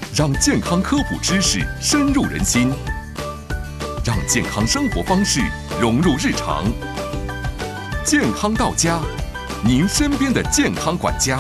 让健康科普知识深入人心，让健康生活方式融入日常。健康到家，您身边的健康管家。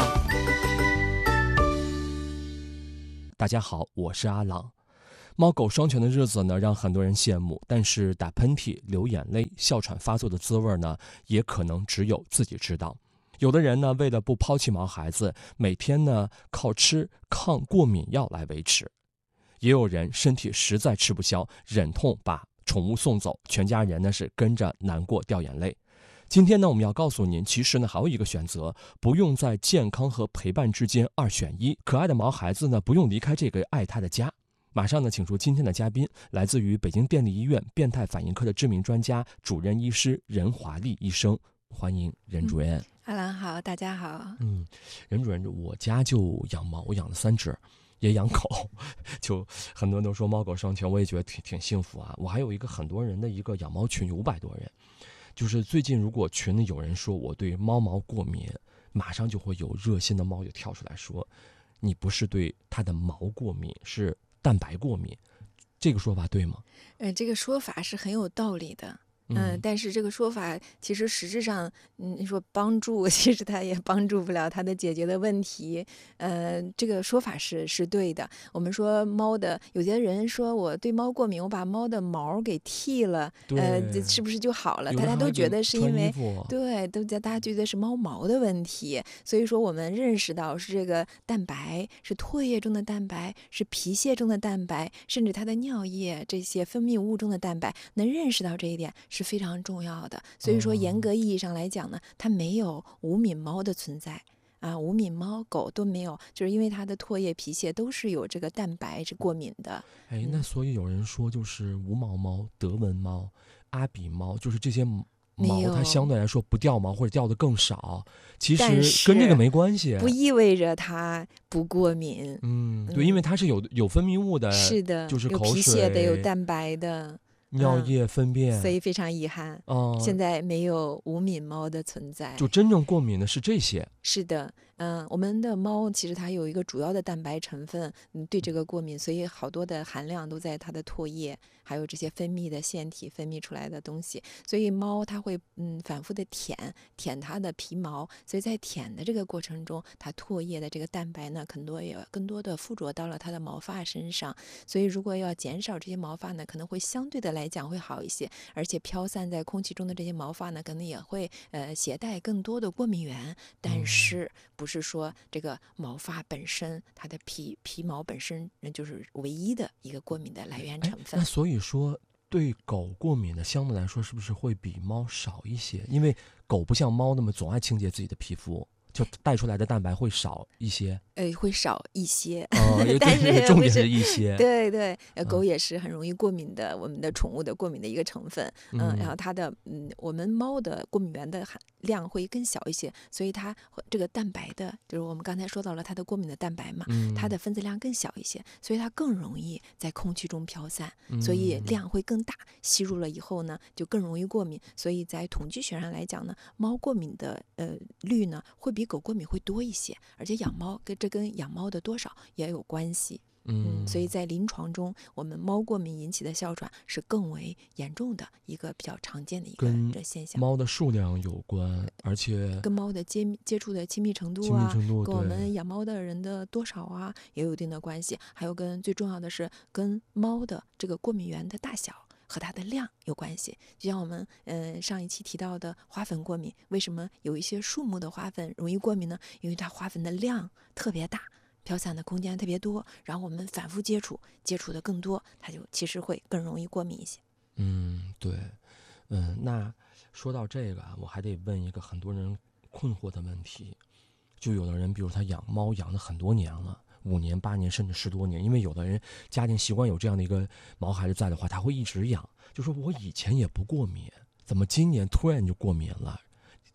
大家好，我是阿朗。猫狗双全的日子呢，让很多人羡慕，但是打喷嚏、流眼泪、哮喘发作的滋味呢，也可能只有自己知道。有的人呢，为了不抛弃毛孩子，每天呢靠吃抗过敏药来维持；也有人身体实在吃不消，忍痛把宠物送走，全家人呢是跟着难过掉眼泪。今天呢，我们要告诉您，其实呢还有一个选择，不用在健康和陪伴之间二选一。可爱的毛孩子呢，不用离开这个爱他的家。马上呢，请出今天的嘉宾，来自于北京电力医院变态反应科的知名专家、主任医师任华丽医生，欢迎任主任。 阿兰好，大家好。 任主任，我家就养猫，我养了3只，也养狗，就很多人都说猫狗双全，我也觉得挺幸福啊。我还有一个很多人的一个养猫群，有500多人。就是最近如果群里有人说我对猫毛过敏，马上就会有热心的猫友跳出来说，你不是对它的毛过敏，是蛋白过敏。这个说法对吗？ 这个说法是很有道理的。但是这个说法其实实质上，你说帮助，其实它也帮助不了它的解决的问题。这个说法是对的。我们说猫的，有些人说我对猫过敏，我把猫的毛给剃了，这是不是就好了？大家都觉得是因为对，大家觉得是猫毛的问题。所以说我们认识到是这个蛋白，是唾液中的蛋白，是皮屑中的蛋白，甚至它的尿液这些分泌物中的蛋白，能认识到这一点是非常重要的。所以说严格意义上来讲呢，它没有无敏猫的存在啊，无敏猫狗都没有，就是因为它的唾液皮屑都是有这个蛋白是过敏的。 那所以有人说就是无毛猫、德文猫、阿比猫，就是这些毛它相对来说不掉毛或者掉的更少，其实跟这个没关系， 不意味着它不过敏。 对，因为它是有分泌物的， 是的， 就是口水、 有皮屑的，有蛋白的。 尿液粪便， 所以非常遗憾，现在没有无敏猫的存在。 就真正过敏的是这些。 是的，我们的猫其实它有一个主要的蛋白成分，对这个过敏，所以好多的含量都在它的唾液，还有这些分泌的腺体分泌出来的东西。所以猫它会反复的舔它的皮毛，所以在舔的这个过程中，它唾液的这个蛋白呢，更多的附着到了它的毛发身上。所以如果要减少这些毛发呢，可能会相对的来讲会好一些，而且飘散在空气中的这些毛发呢，可能也会携带更多的过敏源。但是不是说这个毛发本身，它的皮毛本身就是唯一的一个过敏的来源成分。 那所以说对狗过敏的相对来说是不是会比猫少一些？因为狗不像猫那么总爱清洁自己的皮肤，就带出来的蛋白会少一些。 会少一些， 但是重点是一些。 对，狗也是很容易过敏的，我们的宠物的过敏的一个成分。然后它的我们猫的过敏源的含量会更小一些，所以它这个蛋白的，就是我们刚才说到了它的过敏的蛋白嘛，它的分子量更小一些，所以它更容易在空气中飘散，所以量会更大，吸入了以后呢，就更容易过敏。所以在统计学上来讲呢，猫过敏的率呢会比狗过敏会多一些，而且养猫跟养猫的多少也有关系。所以在临床中，我们猫过敏引起的哮喘是更为严重的一个比较常见的一个现象。 猫的数量有关，而且跟猫的接触的亲密程度啊，跟我们养猫的人的多少啊，也有一定的关系。还有最重要的是跟猫的这个过敏源的大小和它的量有关系。就像我们上一期提到的花粉过敏，为什么有一些树木的花粉容易过敏呢？因为它花粉的量特别大，飘散的空间特别多，然后我们反复接触的更多，它就其实会更容易过敏一些。 对，那说到这个，我还得问一个很多人困惑的问题，就有的人比如他养猫养了很多年了，5年、8年甚至10多年，因为有的人家庭习惯有这样的一个毛孩子在的话，他会一直养，就说我以前也不过敏，怎么今年突然就过敏了？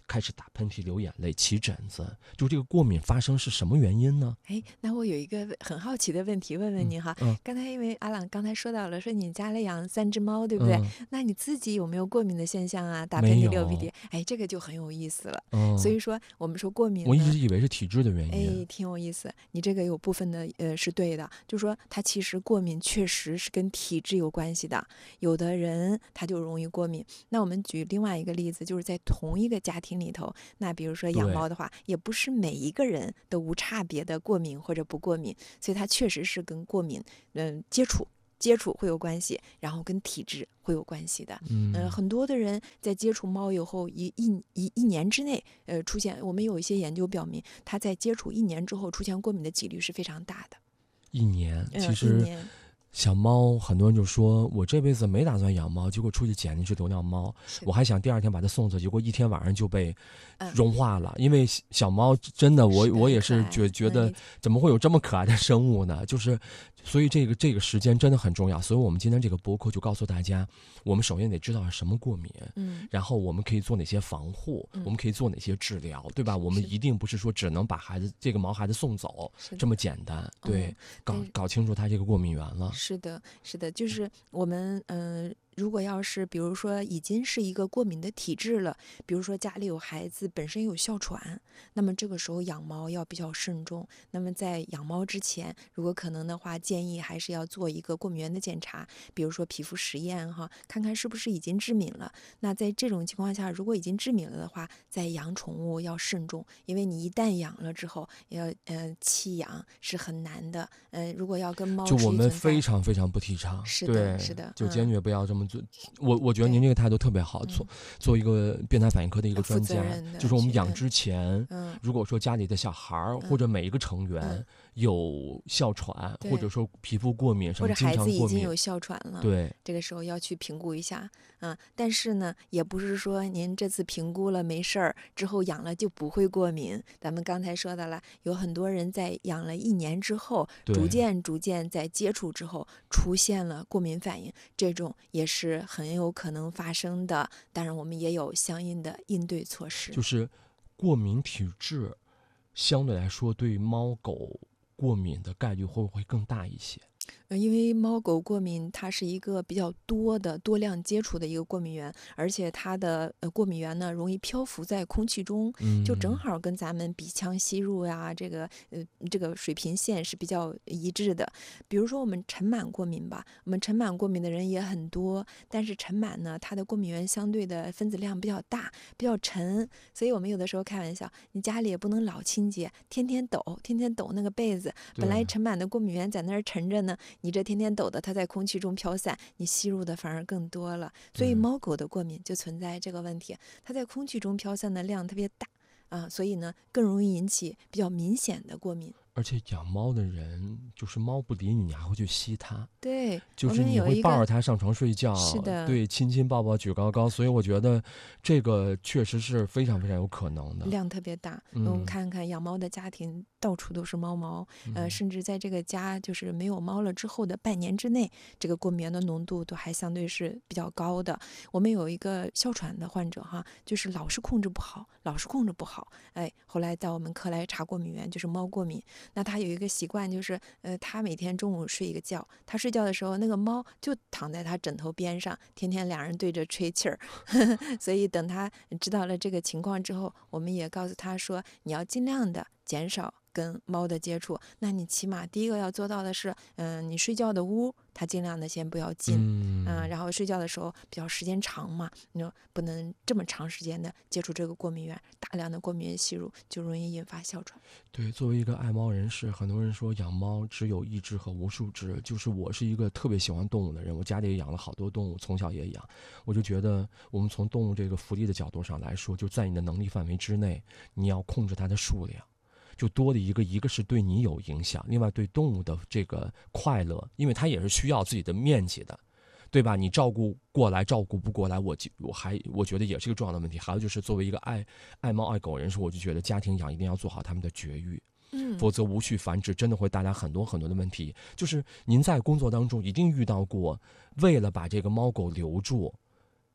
开始打喷嚏、流眼泪、起疹子，就这个过敏发生是什么原因呢？ 那我有一个很好奇的问题问问您哈。刚才因为阿朗刚才说到了，说你家里养3只猫，对不对？那你自己有没有过敏的现象啊？打喷嚏、流鼻涕，这个就很有意思了。所以说我们说过敏， 我一直以为是体质的原因。 挺有意思。你这个有部分的是对的，就是说它其实过敏确实是跟体质有关系的。有的人他就容易过敏。那我们举另外一个例子，就是在同一个家庭里头，那比如说养猫的话，也不是每一个人都无差别的过敏或者不过敏，所以它确实是跟过敏接触会有关系，然后跟体质会有关系的。很多的人在接触猫以后一年之内出现，我们有一些研究表明，他在接触1年之后出现过敏的几率是非常大的。 1年，其实小猫很多人就说我这辈子没打算养猫，结果出去捡一只流浪猫，我还想第2天把它送走，结果1天晚上就被融化了。因为小猫真的，我也是觉得怎么会有这么可爱的生物呢？就是所以这个时间真的很重要。所以我们今天这个播客就告诉大家，我们首先得知道什么过敏，然后我们可以做哪些防护，我们可以做哪些治疗，对吧？我们一定不是说只能把这个毛孩子送走这么简单。对，搞清楚它这个过敏源了。 是的，就是我们如果要是比如说已经是一个过敏的体质了，比如说家里有孩子本身有哮喘，那么这个时候养猫要比较慎重。那么在养猫之前，如果可能的话，建议还是要做一个过敏原的检查，比如说皮肤实验哈，看看是不是已经致敏了。那在这种情况下，如果已经致敏了的话，在养宠物要慎重，因为你一旦养了之后，要弃养是很难的。如果要跟猫就我们非常非常不提倡。 是的， 就坚决不要这么做。我觉得您这个态度特别好，做一个变态反应科的一个专家，就是我们养之前，如果说家里的小孩或者每一个成员有哮喘，或者说皮肤过敏， 或者孩子已经有哮喘了， 对， 这个时候要去评估一下。但是呢，也不是说您这次评估了没事儿，之后养了就不会过敏。咱们刚才说的了，有很多人在养了1年之后，逐渐在接触之后出现了过敏反应，这种也是很有可能发生的。当然，我们也有相应的应对措施。 就是过敏体质，相对来说对猫狗过敏的概率会不会更大一些？ 因为猫狗过敏它是一个比较多量接触的一个过敏源，而且它的过敏源呢容易漂浮在空气中，就正好跟咱们鼻腔吸入呀这个水平线是比较一致的。比如说我们尘螨过敏吧，我们尘螨过敏的人也很多，但是尘螨呢它的过敏源相对的分子量比较大，比较沉，所以我们有的时候开玩笑，你家里也不能老清洁，天天抖那个被子，本来尘螨的过敏源在那儿沉着呢，你这天天抖的它在空气中飘散，你吸入的反而更多了。所以猫狗的过敏就存在这个问题，它在空气中飘散的量特别大所以呢更容易引起比较明显的过敏。 而且养猫的人，就是猫不理你，你还会去吸它， 对， 就是你会抱着它上床睡觉， 是的， 对，亲亲抱抱举高高。所以我觉得这个确实是非常非常有可能的， 量特别大。我们看看养猫的家庭到处都是猫毛，甚至在这个家就是没有猫了之后的半年之内，这个过敏原的浓度都还相对是比较高的。我们有一个哮喘的患者哈，就是老是控制不好，后来在我们科来查过敏源，就是猫过敏。那他有一个习惯，就是他每天中午睡一个觉，他睡觉的时候那个猫就躺在他枕头边上，天天2人对着吹气儿所以等他知道了这个情况之后，我们也告诉他说，你要尽量的减少跟猫的接触。那你起码第一个要做到的是你睡觉的屋他尽量的先不要进，然后睡觉的时候比较时间长嘛，你不能这么长时间的接触这个过敏源，大量的过敏原吸入就容易引发哮喘。 对，作为一个爱猫人士，很多人说养猫只有1只和无数只，就是我是一个特别喜欢动物的人，我家里也养了好多动物，从小也养，我就觉得我们从动物这个福利的角度上来说，就在你的能力范围之内，你要控制它的数量。就多的一个是对你有影响，另外对动物的这个快乐，因为它也是需要自己的面积的，对吧？你照顾过来照顾不过来，我觉得也是一个重要的问题。还有就是作为一个爱猫爱狗人士，我就觉得家庭养一定要做好他们的绝育，否则无序繁殖真的会带来很多很多的问题。就是您在工作当中一定遇到过，为了把这个猫狗留住，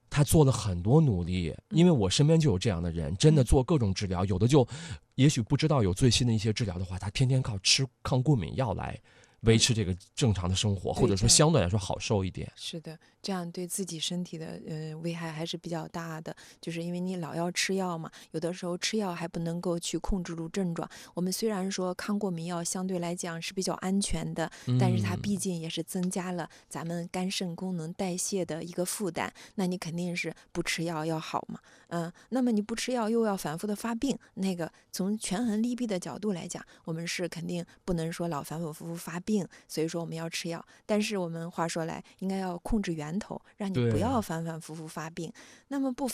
他做了很多努力，因为我身边就有这样的人，真的做各种治疗，有的就也许不知道有最新的一些治疗的话，他天天靠吃抗过敏药来维持这个正常的生活，或者说相对来说好受一点。 是的，这样对自己身体的危害还是比较大的，就是因为你老要吃药嘛，有的时候吃药还不能够去控制住症状。我们虽然说抗过敏药相对来讲是比较安全的，但是它毕竟也是增加了咱们肝肾功能代谢的一个负担，那你肯定是不吃药要好嘛。那么你不吃药又要反复的发病，那个从权衡利弊的角度来讲，我们是肯定不能说老反反复复发病，所以说我们要吃药。但是我们话说来，应该要控制源头，让你不要反反复复发病。那么不